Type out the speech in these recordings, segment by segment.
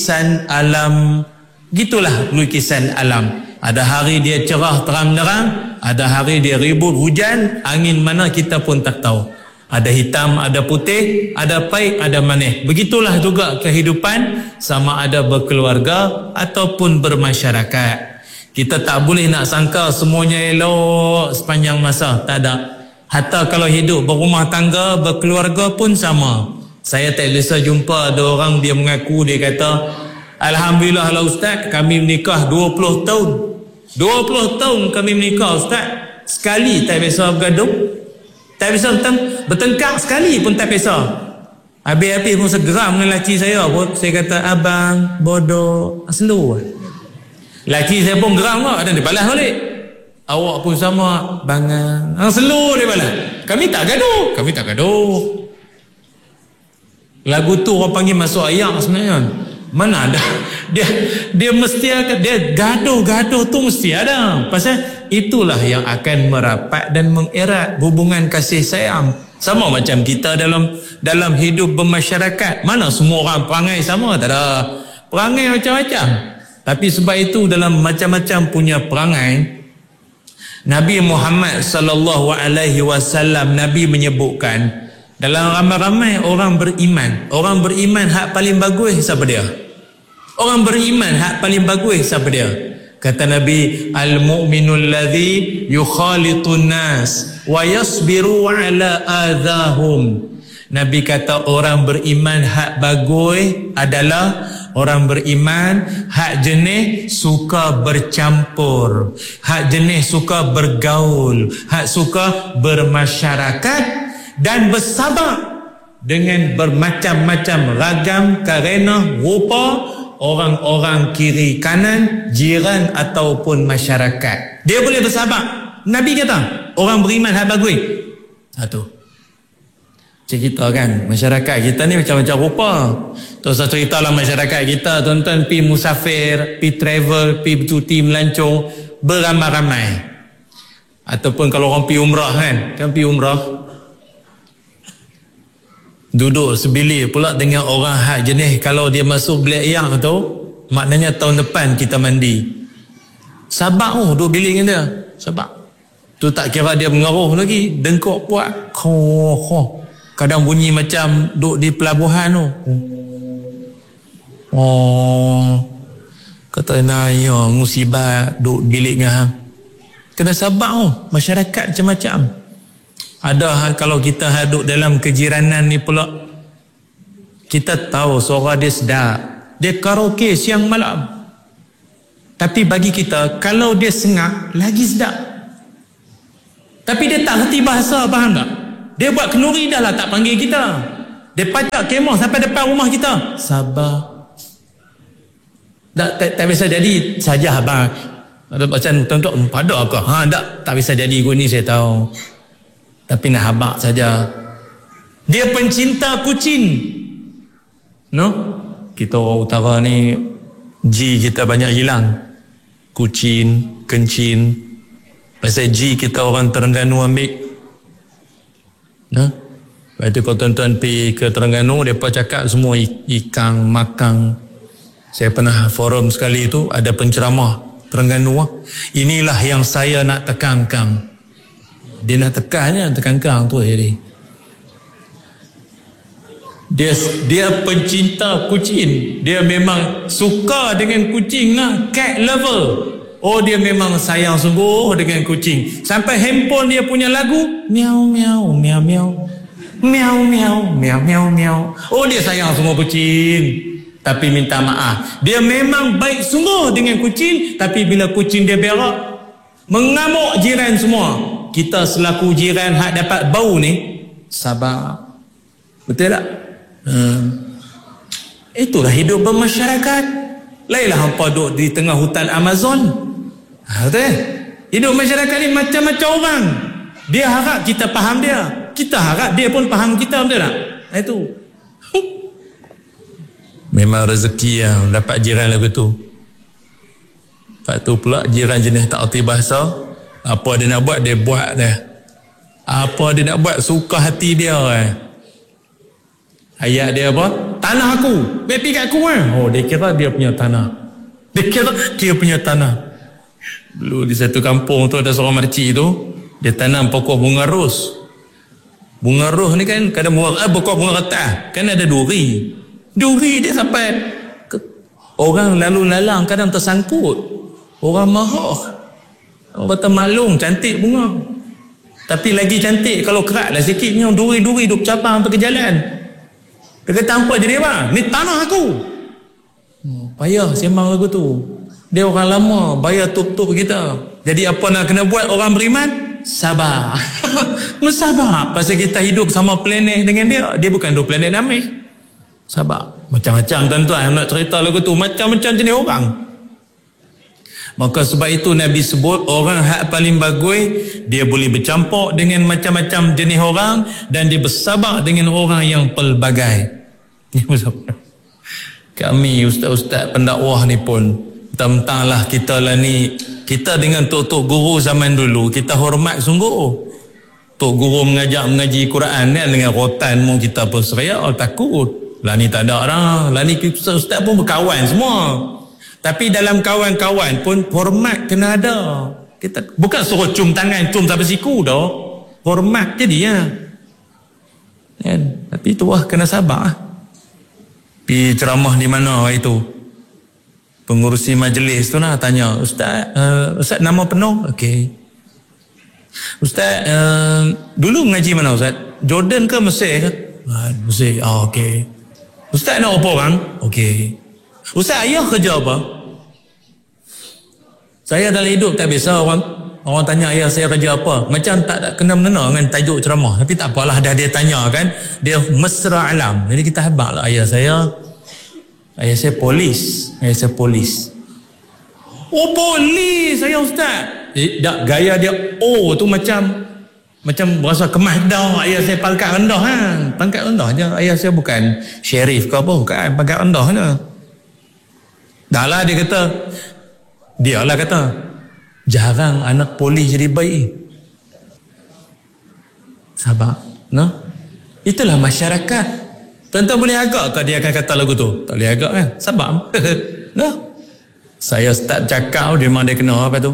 lukisan alam. Gitulah lukisan alam. Ada hari dia cerah terang-terang, ada hari dia ribut hujan, angin mana kita pun tak tahu. Ada hitam, ada putih, ada pahit, ada manis. Begitulah juga kehidupan, sama ada berkeluarga ataupun bermasyarakat. Kita tak boleh nak sangka semuanya elok sepanjang masa. Tak ada. Hatta kalau hidup berumah tangga, berkeluarga pun sama. Saya tak biasa jumpa ada orang dia mengaku, dia kata, Alhamdulillah lah Ustaz, kami menikah 20 tahun. 20 tahun kami menikah Ustaz. Sekali tak biasa bergaduh. Tak biasa bertengkar sekali pun tak biasa. Habis-habis pun segeram dengan lelaki saya pun. Saya kata, abang bodoh. Slow. Lelaki saya pun geram lah. Dan dia balas balik. Awak pun sama. Bangang. Slow dia balas. Kami tak gaduh. Kami tak gaduh. Lagu tu orang panggil masuk ayam sebenarnya. Mana ada. Dia mesti akan, dia gaduh-gaduh tu mesti ada. Pasal itulah yang akan merapat dan mengerat hubungan kasih sayang. Sama macam kita dalam hidup bermasyarakat. Mana semua orang perangai sama? Tak ada. Perangai macam-macam. Tapi sebab itu dalam macam-macam punya perangai, Nabi Muhammad sallallahu alaihi wasallam, Nabi menyebutkan dalam ramai-ramai orang beriman hak paling bagus siapa dia? Orang beriman hak paling bagus siapa dia? Kata Nabi, al-mu'minul ladzi yukhalitun nas wa yasbiru ala adahum. Nabi kata orang beriman hak bagus adalah orang beriman hak jenis suka bercampur, hak jenis suka bergaul, hak suka bermasyarakat dan bersabar dengan bermacam-macam ragam karena rupa orang-orang kiri kanan, jiran ataupun masyarakat. Dia boleh bersabar. Nabi kata orang beriman hak bagus. Satu. Cerita kan, masyarakat kita ni macam-macam rupa. Terus saya ceritalah masyarakat kita, tuan-tuan pi musafir, pi travel, pi cuti melancong beramai-ramai. Ataupun kalau orang pi umrah kan pi umrah, duduk sebilik pula dengan orang hak jenis kalau dia masuk bilik yang tu, maknanya tahun depan kita mandi. Sabar duduk bilik dengan dia. Sabar. Tu tak kira dia mengeruh lagi, dengkok puak. Kadang bunyi macam duduk di pelabuhan tu. Kata ya musibah duduk bilik dengan hang. Kena sabar masyarakat macam-macam. Ada kalau kita duduk dalam kejiranan ni pula, kita tahu suara dia sedap, dia karaoke siang malam. Tapi bagi kita, kalau dia sengak lagi sedap. Tapi dia tak reti bahasa, faham tak? Dia buat kenuri dah lah tak panggil kita. Dia pacak kemah sampai depan rumah kita. Sabar. Tak bisa jadi saja abang. Ada macam tuan-tuan pada ke? Tak bisa jadi gua ni saya tahu. Tapi nak habaq saja. Dia pencinta kucing. No? Kita orang utara ni G kita banyak hilang. Kucing, kencing. Pasal G kita orang Terengganu ambil. Lepas tu kalau tuan-tuan pergi ke Terengganu, mereka cakap semua ikan, makang. Saya pernah forum sekali tu, ada penceramah Terengganu. Inilah yang saya nak tekankan. Dia nak tekankan tu jadi. Dia pencinta kucing. Dia memang suka dengan kucing lah. Cat lover. Dia memang sayang sungguh dengan kucing. Sampai handphone dia punya lagu, miau miau miau miau. Miau miau miau miau miau. Dia sayang semua kucing. Tapi minta maaf, dia memang baik sungguh dengan kucing, tapi bila kucing dia berak, mengamuk jiran semua. Kita selaku jiran hak dapat bau ni, sabar. Betul tak? Itulah hidup bermasyarakat. Lainlah hampa duduk di tengah hutan Amazon. Betul? Hidup masyarakat ni macam-macam orang. Dia harap kita faham dia, kita harap dia pun faham kita. Betul tak? Itu memang rezeki yang dapat jiran lagu tu. Lepas tu pula jiran jenis tak erti bahasa, apa dia nak buat dia buat dah. Apa dia nak buat suka hati dia. Ayat dia apa? tanah aku, baik kat aku kan. Oh, dia kira dia punya tanah. Dia punya tanah. Dulu di satu kampung tu ada seorang makcik tu, dia tanam pokok bunga ros. Bunga ros ni kan kadang pokok bunga retas kan ada duri dia sampai orang lalu lalang kadang tersangkut, orang marah, orang kata maklum cantik bunga, tapi lagi cantik kalau keratlah sikitnya duri-duri duk cabang sampai ke jalan. Dia kata apa jadi apa? Ni tanah aku. Payah sembang lagu tu. Dia orang lama bayar tup-tup kita. Jadi apa nak kena buat orang beriman? Sabar. Sabar. Pasal kita hidup sama planet dengan dia. Dia bukan dua planet damai. Sabar. Macam-macam tuan-tuan nak cerita lagu tu. Macam-macam jenis orang. Maka sebab itu Nabi sebut orang hak paling bagus, dia boleh bercampur dengan macam-macam jenis orang dan dia bersabar dengan orang yang pelbagai. Kami ustaz-ustaz pendakwah ni pun tentanglah kita lah ni, kita dengan tok-tok guru zaman dulu kita hormat sungguh. Tok guru mengaji Quran kan dengan rotan mu kita pun seraya takut. Lah ni tak ada dah. Lah ni ustaz pun berkawan semua. Tapi dalam kawan-kawan pun hormat kena ada. Kita bukan suruh cium tangan, cium sampai siku dah. Hormat jadi ya. Kan? Tapi tu lah kena sabar. Pergi ceramah di mana itu? Pengurusi majlis tu lah tanya, Ustaz nama penuh? Okey. Ustaz dulu mengaji mana Ustaz? Jordan ke Mesir ke? Mesir. Okey. Ustaz nak apa orang? Okey. Ustaz ayah kerja apa? Saya dalam hidup tak biasa orang tanya ayah saya kerja apa. Macam tak kena mengena dengan tajuk ceramah. Tapi tak apalah, dah dia tanya kan. Dia mesra alam. Jadi kita habaq lah ayah saya polis. Oh polis saya Ustaz. Tak, gaya dia tu macam berasa kemas dah. Ayah saya pangkat rendah kan. Pangkat rendah je. Ayah saya bukan syarif ke apa, bukan, pangkat rendah je. Dah lah dia kata jarang anak polis jadi baik. Sabar. No? Itulah masyarakat. Tuan-tuan boleh agak ke dia akan kata lagu tu? Tak boleh agak kan? Sabar. No? Saya start cakap dia memang dia kena apa tu.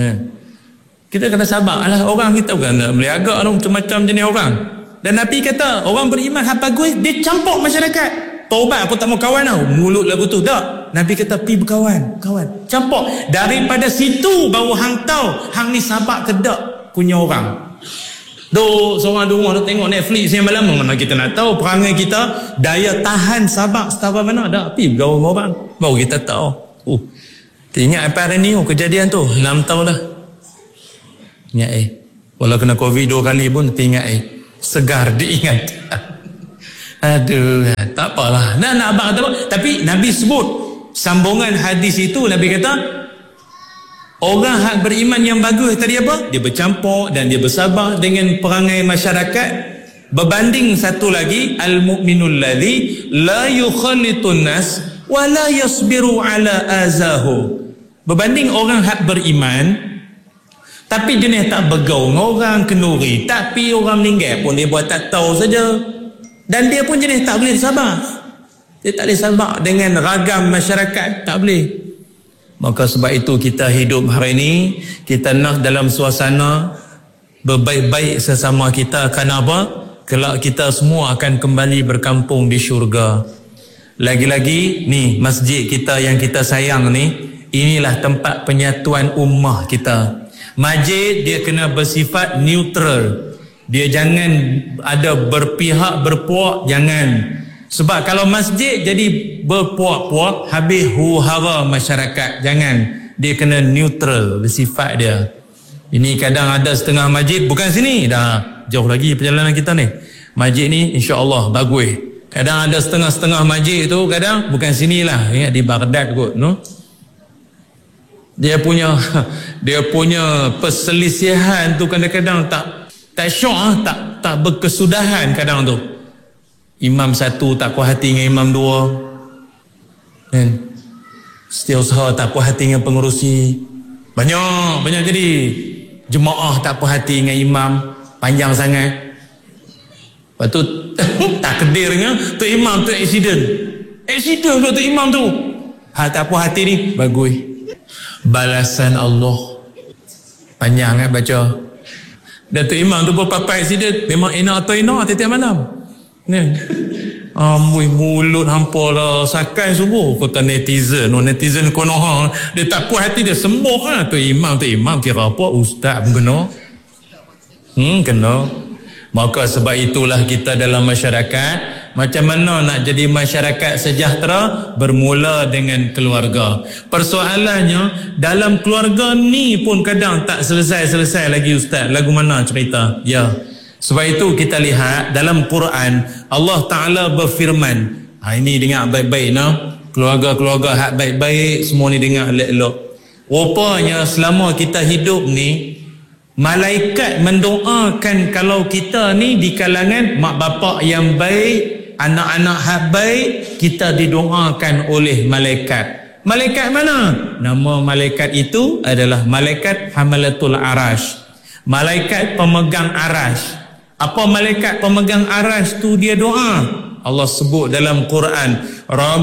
Kita kena sabar lah. Orang kita bukan boleh agak lah, macam-macam jenis orang. Dan Nabi kata orang beriman hak bagus dia campur masyarakat. Taubat aku tak mau kawan tau. Mulut lagu tu tak. Nabi kata pi berkawan, kawan. Campur. Daripada situ baru hang tahu hang ni sabar ke tak punya orang. Duk seorang rumah duk tengok Netflix yang malam, mana kita nak tahu perangai kita, daya tahan sabar setara mana dak. Pi bergaul dengan orang baru kita tahu. Ingat apa hari ni kejadian tu 6 tahun dah. Ingat walau kena covid 2 kali pun ingat segar diingat. Aduh, tak apalah. Nak abang kata apa? Tapi Nabi sebut sambungan hadis itu, Nabi kata orang hak beriman yang bagus tadi apa? Dia bercampur dan dia bersabar dengan perangai masyarakat. Berbanding satu lagi, al-mu'minul ladzi la yukhalitun nas wa la yasbiru ala azahu. Berbanding orang hak beriman tapi jenis tak bergaul dengan orang, kenuri, tapi orang meninggal pun dia buat tak tahu saja. Dan dia pun jenis tak boleh sabar. Dia tak boleh sabar dengan ragam masyarakat, tak boleh. Maka sebab itu kita hidup hari ini, kita nak dalam suasana berbaik-baik sesama kita. Kenapa? Kelak kita semua akan kembali berkampung di syurga. Lagi-lagi ni masjid kita yang kita sayang ni, inilah tempat penyatuan ummah kita. Masjid dia kena bersifat neutral. Dia jangan ada berpihak berpuak, jangan. Sebab kalau masjid jadi berpuak-puak, habis huru-hara masyarakat. Jangan. Dia kena neutral bersifat dia. Ini kadang ada setengah masjid, bukan sini dah, jauh lagi perjalanan kita ni. Masjid ni insya-Allah bagus. Kadang ada setengah-setengah masjid tu, kadang bukan sinilah. Ingat di Baghdad kot, no? Dia punya perselisihan tu kadang-kadang tak syok, tak berkesudahan kadang tu. Imam satu tak puas hati dengan imam dua, kan? Setiausaha tak puas hati dengan pengerusi, banyak jadi. Jemaah tak puas hati dengan imam, panjang sangat. Lepas tu takdirnya tu imam tu accident tu tu imam tu. Tak apa hati ni bagus. Balasan Allah panjang baca. Dan tu imam tu berpapai accident memang enak atau enak tiap-tiap malam ni. Amboi mulut hampa lah sakai subuh kata netizen kono dia tak puas hati dia sembuh lah. Tu imam kira apa ustaz pun kena kena. Maka sebab itulah kita dalam masyarakat macam mana nak jadi masyarakat sejahtera, bermula dengan keluarga. Persoalannya dalam keluarga ni pun kadang tak selesai lagi ustaz. Lagu mana cerita? Ya. Sebab itu kita lihat dalam Quran Allah Ta'ala berfirman. Ini dengar baik-baik keluarga-keluarga hak baik-baik semua ni dengar elok-elok. Rupanya selama kita hidup ni malaikat mendoakan kalau kita ni di kalangan mak bapak yang baik, anak-anak hak baik, kita didoakan oleh malaikat. Malaikat mana? Nama malaikat itu adalah malaikat Hamalatul Arash, malaikat pemegang arash. Apa malaikat pemegang arash tu dia doa? Allah sebut dalam Quran,